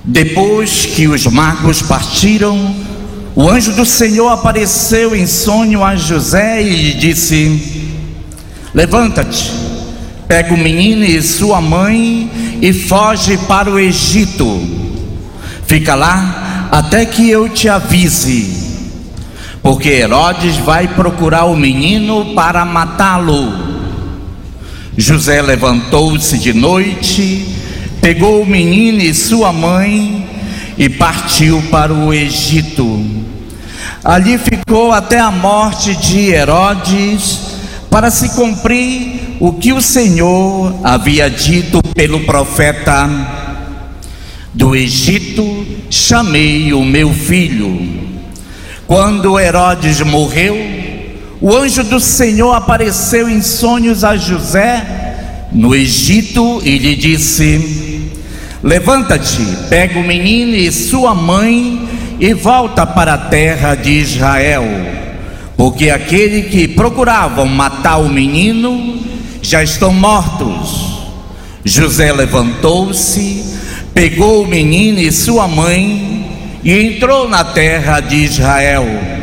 Depois que os magos partiram, o anjo do Senhor apareceu em sonho a José e lhe disse: levanta-te, pega o menino e sua mãe e foge para o Egito. Fica lá até que eu te avise, porque Herodes vai procurar o menino para matá-lo. José levantou-se de noite, pegou o menino e sua mãe e partiu para o Egito. Ali ficou até a morte de Herodes, para se cumprir o que o Senhor havia dito pelo profeta: do Egito chamei o meu filho. Quando Herodes morreu, o anjo do Senhor apareceu em sonhos a José no Egito e lhe disse: levanta-te, pega o menino e sua mãe e volta para a terra de Israel, porque aquele que procuravam matar o menino já estão mortos. José levantou-se, pegou o menino e sua mãe e entrou na terra de Israel.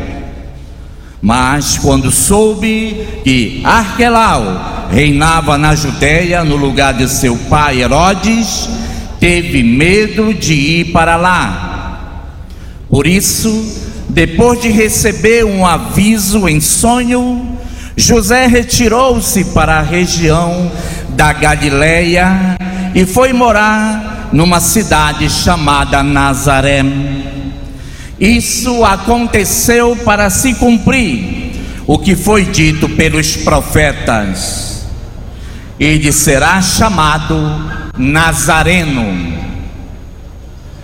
Mas quando soube que Arquelau reinava na Judéia no lugar de seu pai Herodes, teve medo de ir para lá. Por isso, depois de receber um aviso em sonho, José retirou-se para a região da Galileia e foi morar numa cidade chamada Nazaré. Isso aconteceu para se cumprir o que foi dito pelos profetas: ele será chamado Nazareno.